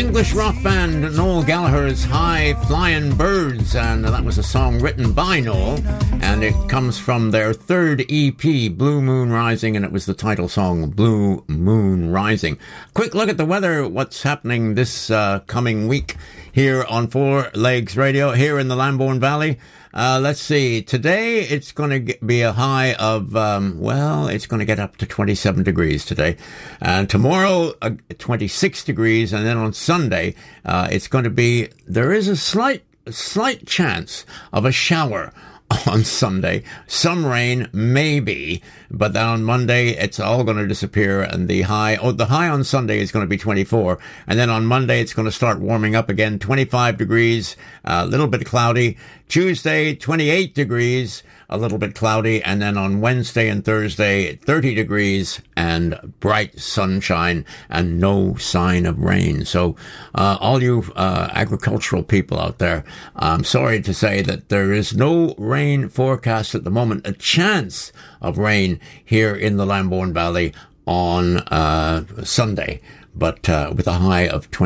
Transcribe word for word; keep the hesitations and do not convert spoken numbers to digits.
English rock band Noel Gallagher's High Flying Birds, and that was a song written by Noel, and it comes from their third E P, Blue Moon Rising, and it was the title song, Blue Moon Rising. Quick look at the weather, what's happening this uh, coming week here on Four Legs Radio, here in the Lambourne Valley. Uh, let's see. Today, it's going to be a high of, um, well, it's going to get up to twenty-seven degrees today. And tomorrow, uh, twenty-six degrees. And then on Sunday, uh, it's going to be, there is a slight, slight chance of a shower on Sunday. Some rain, maybe, but then on Monday, it's all going to disappear, and the high, oh, the high on Sunday is going to be twenty-four, and then on Monday, it's going to start warming up again, twenty-five degrees, a little bit cloudy. Tuesday, twenty-eight degrees, a little bit cloudy, and then on Wednesday and Thursday, thirty degrees and bright sunshine and no sign of rain. So, uh, all you, uh, agricultural people out there, I'm sorry to say that there is no rain forecast at the moment, a chance of rain here in the Lambourne Valley on, uh, Sunday, but, uh, with a high of twenty.